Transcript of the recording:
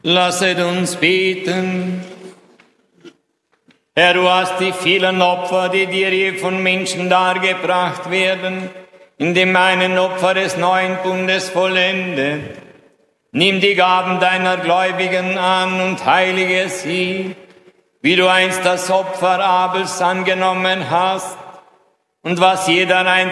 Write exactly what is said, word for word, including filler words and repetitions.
Lasset uns beten. Herr, du hast die vielen Opfer, die dir je von Menschen dargebracht werden, in dem einen Opfer des neuen Bundes vollendet. Nimm die Gaben deiner Gläubigen an und heilige sie, wie du einst das Opfer Abels angenommen hast, und was jeder ein